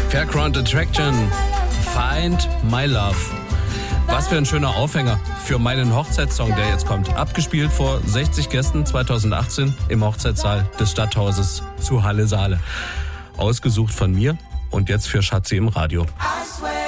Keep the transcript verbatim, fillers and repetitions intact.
Fairground Attraction, Find My Love. Was für ein schöner Aufhänger für meinen Hochzeitssong, der jetzt kommt. Abgespielt vor sechzig Gästen zweitausendachtzehn im Hochzeitssaal des Stadthauses zu Halle Saale. Ausgesucht von mir und jetzt für Schatzi im Radio.